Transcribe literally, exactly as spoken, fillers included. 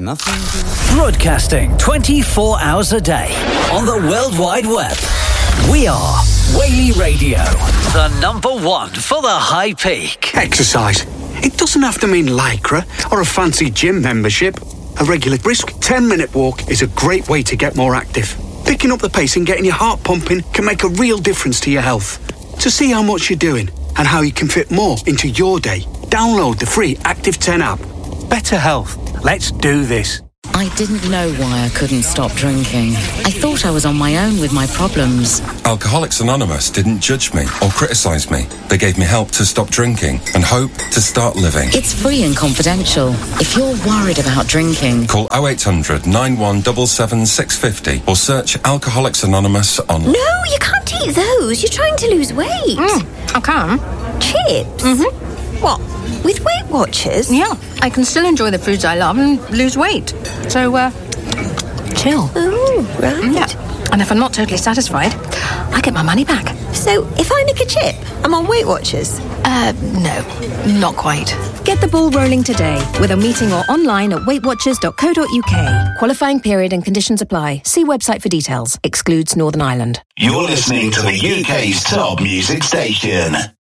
Nothing to... Broadcasting twenty-four hours a day on the World Wide Web. We are Whaley Radio, the number one for the high peak. Exercise. It doesn't have to mean Lycra or a fancy gym membership. A regular brisk ten-minute walk is a great way to get more active. Picking up the pace and getting your heart pumping can make a real difference to your health. To see how much you're doing and how you can fit more into your day, download the free Active ten app. Better health. Let's do this. I didn't know why I couldn't stop drinking. I thought I was on my own with my problems. Alcoholics Anonymous didn't judge me or criticise me. They gave me help to stop drinking and hope to start living. It's free and confidential. If you're worried about drinking, call oh eight hundred, nine one seven seven, six five oh or search Alcoholics Anonymous on... No, you can't eat those. You're trying to lose weight. Mm, I can. Chips? Mm-hmm. What? With Weight Watchers? Yeah, I can still enjoy the foods I love and lose weight. So, uh, chill. Oh, right. Yeah. And if I'm not totally satisfied, I get my money back. So, if I nick a chip, I'm on Weight Watchers? Uh, no, not quite. Get the ball rolling today with a meeting or online at weight watchers dot co dot uk. Qualifying period and conditions apply. See website for details. Excludes Northern Ireland. You're listening to the U K's top music station.